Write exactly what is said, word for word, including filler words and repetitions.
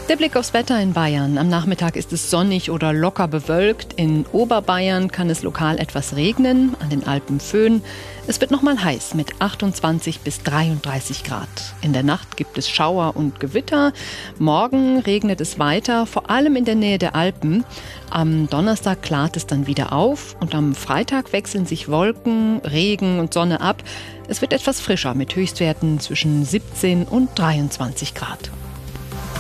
Der Blick aufs Wetter in Bayern. Am Nachmittag ist es sonnig oder locker bewölkt. In Oberbayern kann es lokal etwas regnen, an den Alpen Föhn. Es wird nochmal heiß mit achtundzwanzig bis dreiunddreißig Grad. In der Nacht gibt es Schauer und Gewitter. Morgen regnet es weiter, vor allem in der Nähe der Alpen. Am Donnerstag klart es dann wieder auf und am Freitag wechseln sich Wolken, Regen und Sonne ab. Es wird etwas frischer mit Höchstwerten zwischen siebzehn und dreiundzwanzig Grad.